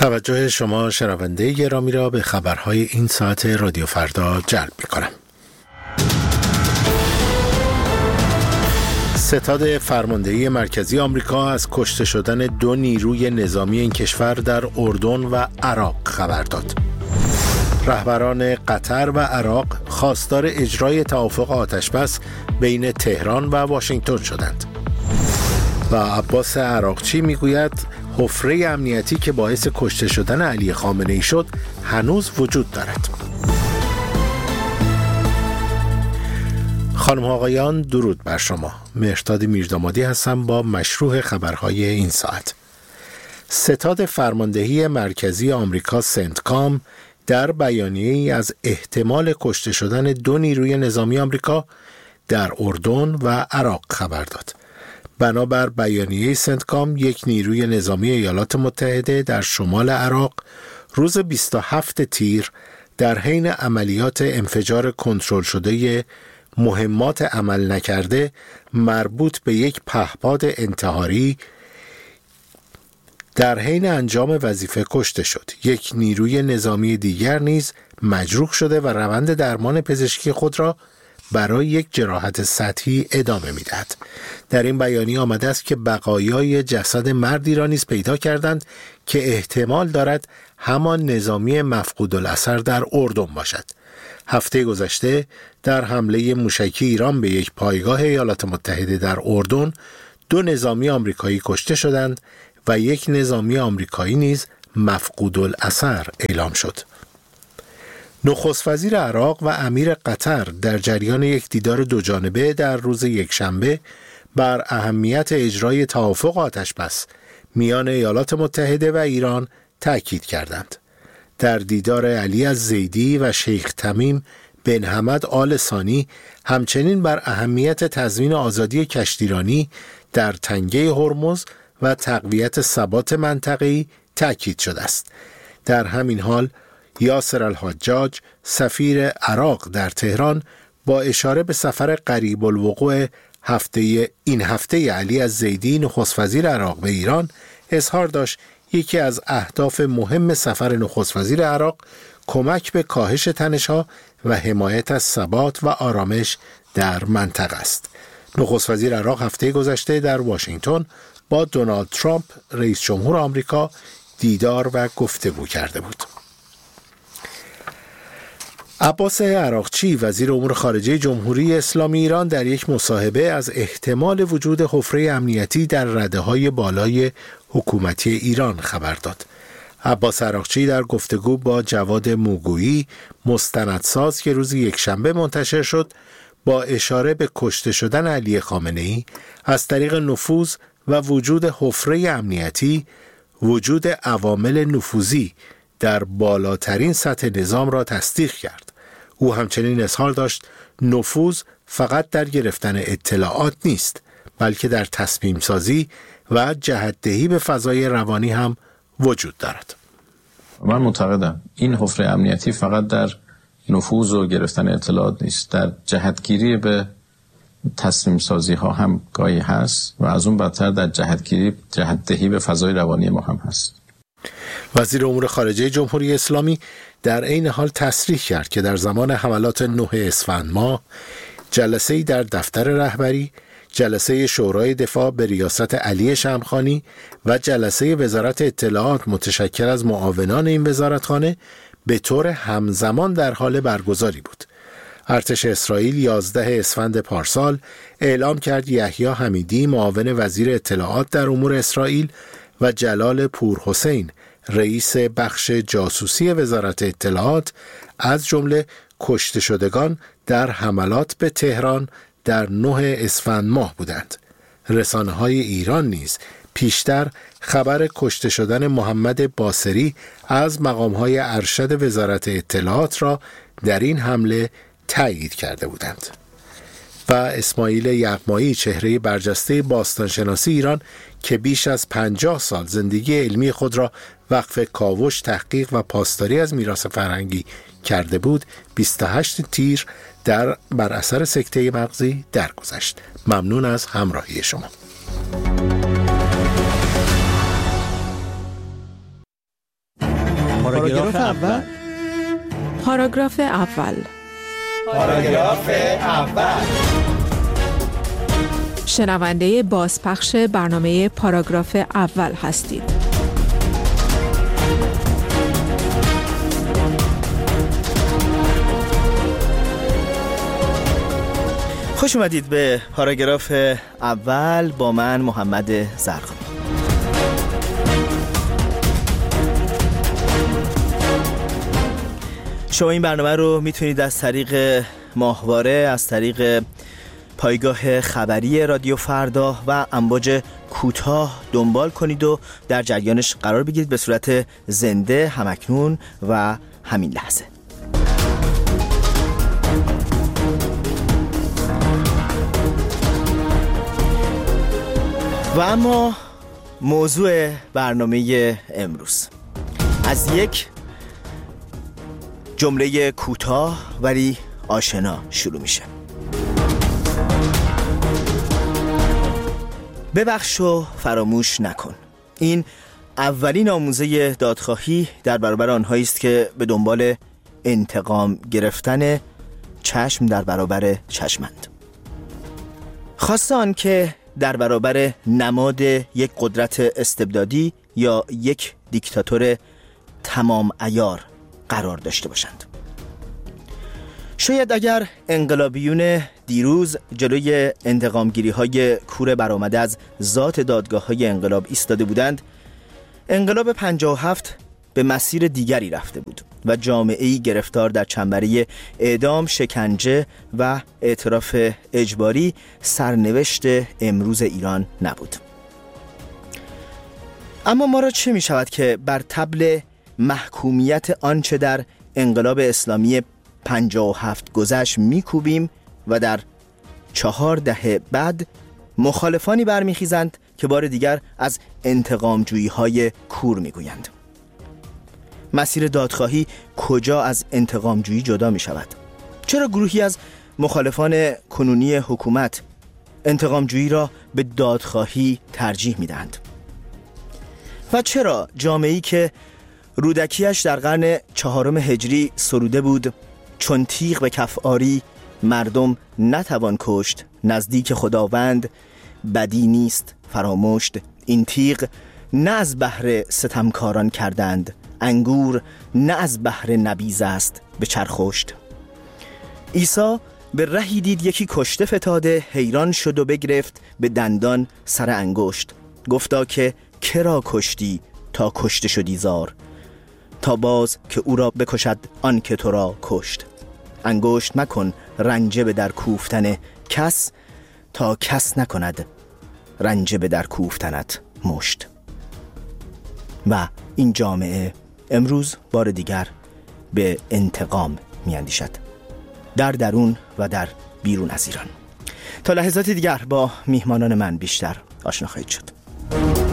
توجه شما شنونده گرامی را به خبرهای این ساعت رادیو فردا جلب می‌کنم. ستاد فرماندهی مرکزی آمریکا از کشته شدن 2 نیروی نظامی این کشور در اردن و عراق خبر داد. رهبران قطر و عراق خواستار اجرای توافق آتش‌بس بین تهران و واشنگتن شدند. و عباس عراقچی میگوید حفره امنیتی که باعث کشته شدن علی خامنه‌ای شد هنوز وجود دارد. خانم آقایان، درود بر شما. مهرداد میردامادی هستم با مشروع خبرهای این ساعت. ستاد فرماندهی مرکزی آمریکا سنتکام در بیانیه‌ای از احتمال کشته شدن 2 نیروی نظامی آمریکا در اردن و عراق خبر داد. بنابر بیانیه سنتکام، 1 نیروی نظامی ایالات متحده در شمال عراق روز 27 تیر در حین عملیات انفجار کنترل شده مهمات عمل نکرده مربوط به یک پهپاد انتحاری در حین انجام وظیفه کشته شد. 1 نیروی نظامی دیگر نیز مجروح شده و روند درمان پزشکی خود را برای یک جراحت سطحی ادامه می‌دهد. در این بیانیه آمده است که بقایای جسد مردی را نیز پیدا کردند که احتمال دارد همان نظامی مفقود الاثر در اردن باشد. هفته گذشته در حمله موشکی ایران به یک پایگاه ایالات متحده در اردن 2 نظامی آمریکایی کشته شدند و 1 نظامی آمریکایی نیز مفقود الاثر اعلام شد. نخست وزیر عراق و امیر قطر در جریان یک دیدار دوجانبه در روز یکشنبه بر اهمیت اجرای توافق آتش‌بس میان ایالات متحده و ایران تأکید کردند. در دیدار علی الزیدی و شیخ تمیم بن حمد آل ثانی همچنین بر اهمیت تضمین آزادی کشتیرانی در تنگه هرمز و تقویت ثبات منطقه‌ای تأکید شده است. در همین حال یاسر الحجاج سفیر عراق در تهران با اشاره به سفر قریب الوقوع این هفته علی الزیدی نخست وزیر عراق به ایران اظهار داشت یکی از اهداف مهم سفر نخست وزیر عراق کمک به کاهش تنش‌ها و حمایت از ثبات و آرامش در منطقه است. نخست وزیر عراق هفته گذشته در واشنگتن با دونالد ترامپ رئیس جمهور آمریکا دیدار و گفتگو کرده بود. عباس عراقچی وزیر امور خارجه جمهوری اسلامی ایران در یک مصاحبه از احتمال وجود حفره امنیتی در رده‌های بالای حکومتی ایران خبر داد. عباس عراقچی در گفتگو با جواد موگویی مستندساز که روز یکشنبه منتشر شد با اشاره به کشته شدن علی خامنه‌ای از طریق نفوذ و وجود حفره امنیتی، وجود عوامل نفوذی در بالاترین سطح نظام را تصدیق کرد. او همچنین اظهار داشت نفوذ فقط در گرفتن اطلاعات نیست، بلکه در تصمیم سازی و جهت‌دهی به فضای روانی هم وجود دارد. من معتقدم این حفره امنیتی فقط در نفوذ و گرفتن اطلاعات نیست، در جهتگیری به تصمیم سازی ها هم گاهی هست و از اون بدتر در جهت‌دهی به فضای روانی ما هم هست. وزیر امور خارجه جمهوری اسلامی در عین حال تصریح کرد که در زمان حملات 9 اسفند ماه جلسه‌ای در دفتر رهبری، جلسه شورای دفاع به ریاست علی شمخانی و جلسه وزارت اطلاعات متشکل از معاونان این وزارتخانه به طور همزمان در حال برگزاری بود. ارتش اسرائیل 11 اسفند پارسال اعلام کرد یحیی حمیدی معاون وزیر اطلاعات در امور اسرائیل و جلال پورحسین رئیس بخش جاسوسی وزارت اطلاعات از جمله کشته شدگان در حملات به تهران در 9 اسفند ماه بودند. رسانه‌های ایران نیز پیشتر خبر کشته شدن محمد باصری از مقام‌های ارشد وزارت اطلاعات را در این حمله تایید کرده بودند. و اسماعیل یغمایی چهره برجسته باستانشناسی ایران که بیش از 50 سال زندگی علمی خود را وقف کاوش، تحقیق و پاسداری از میراث فرهنگی کرده بود 28 تیر بر اثر سکته مغزی درگذشت. ممنون از همراهی شما. پاراگراف اول. پاراگراف اول. پاراگراف اول. شنونده بازپخش برنامه پاراگراف اول هستید. خوش اومدید به پاراگراف اول با من محمد زرقامی. شما این برنامه رو میتونید از طریق ماهواره، از طریق پایگاه خبری رادیو فردا و امواج کوتاه دنبال کنید و در جریانش قرار بگیرید به صورت زنده، همکنون و همین لحظه. و اما موضوع برنامه امروز از یک جمله کوتاه ولی آشنا شروع میشه. ببخش و فراموش نکن. این اولین آموزه دادخواهی در برابر آنهایی است که به دنبال انتقام گرفتن چشم در برابر چشمند. خواسته آن که در برابر نماد یک قدرت استبدادی یا یک دیکتاتور تمام عیار قرار داشته باشند. شاید اگر انقلابیون دیروز جلوی انتقامگیری‌های کور برآمده از ذات دادگاه‌های انقلاب ایستاده بودند، انقلاب 57 به مسیر دیگری رفته بود و جامعه‌ای گرفتار در چنبره اعدام، شکنجه و اعتراف اجباری سرنوشت امروز ایران نبود. اما ما را چه می شود که بر طبل محکومیت آنچه در انقلاب اسلامی 57 گذشت میکوبیم و در 4 دهه بعد مخالفانی برمیخیزند که بار دیگر از انتقامجویی‌های کور میگویند. مسیر دادخواهی کجا از انتقامجویی جدا می شود؟ چرا گروهی از مخالفان کنونی حکومت انتقامجویی را به دادخواهی ترجیح می دهند؟ و چرا جامعه‌ای که رودکیش در قرن 4 هجری سروده بود چون تیغ به کف آری مردم نتوان کشت، نزدیک خداوند بدی نیست فراموشت، این تیغ نه از بهر ستمکاران کردند، انگور نه از بهر نبیذ است به چرخشت. عیسی به رهی دید یکی کشته فتاده، حیران شد و بگرفت به دندان سر انگشت، گفتا که کرا کشتی تا کشته شدی زار، تا باز که او را بکشد آن که تو را کشت. انگشت مکن رنجه به در کوفتن کس، تا کس نکند رنجه به در کوفتنت مشت. و این جامعه امروز بار دیگر به انتقام میاندیشد، در درون و در بیرون از ایران. تا لحظات دیگر با میهمانان من بیشتر آشنا خواهید شد.